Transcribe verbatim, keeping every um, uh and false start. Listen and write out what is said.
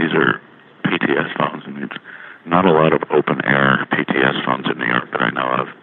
these are P T S phones, and there's not a lot of open-air P T S phones in New York that I know of.